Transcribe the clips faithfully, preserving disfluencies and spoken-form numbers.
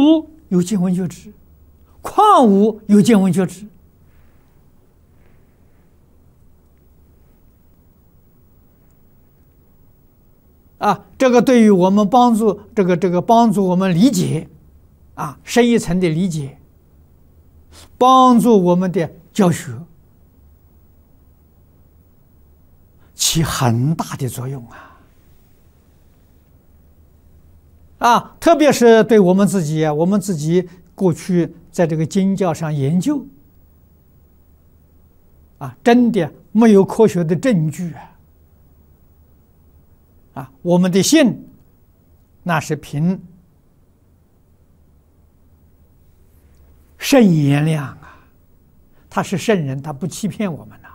无有见闻觉知，况无有见闻觉知。啊，这个对于我们帮助这个这个帮助我们理解，啊，深一层的理解，帮助我们的教学，起很大的作用啊！啊，特别是对我们自己啊，我们自己过去在这个经教上研究，啊，真的没有科学的证据啊。啊，我们的信那是凭圣言量啊，他是圣人，他不欺骗我们呐。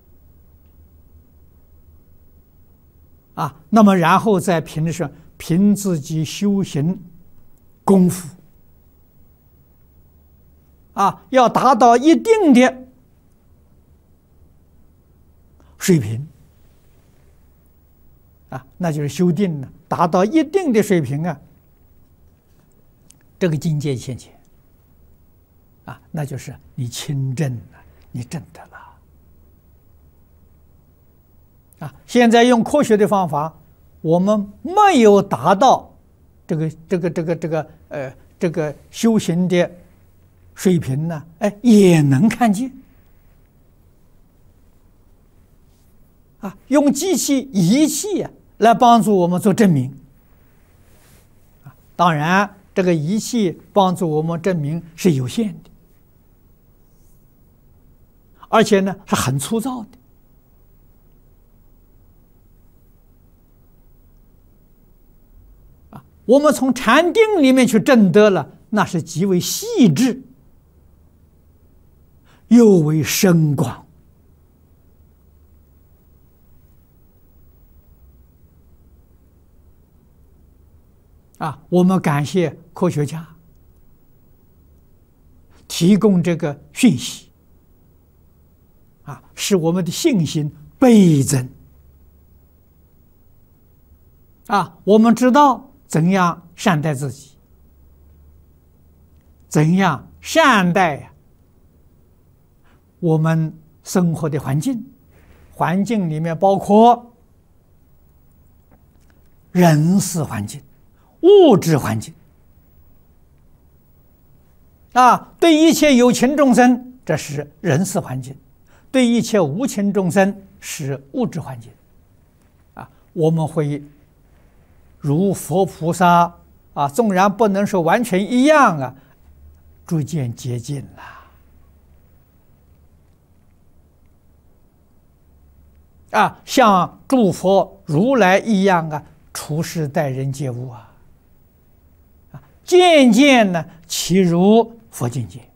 啊，那么然后再凭什凭自己修行功夫啊，要达到一定的水平。啊，那就是修定了，达到一定的水平啊，这个境界现前，啊，那就是你亲证了，你证得了。啊，现在用科学的方法，我们没有达到这个这个这个这个呃这个修行的水平呢，哎，也能看见。啊，用机器仪器啊。来帮助我们做证明，啊，当然，这个仪器帮助我们证明是有限的，而且呢是很粗糙的，啊，我们从禅定里面去证得了，那是极为细致，又为深广。啊，我们感谢科学家提供这个讯息，啊，使我们的信心倍增。啊，我们知道怎样善待自己，怎样善待我们生活的环境，环境里面包括人事环境。物质环境啊，对一切有情众生，这是人事环境；对一切无情众生是物质环境。啊，我们会如佛菩萨啊，纵然不能说完全一样啊，逐渐接近了。啊，像诸佛如来一样啊，处事待人接物啊。渐渐呢，其如佛境界。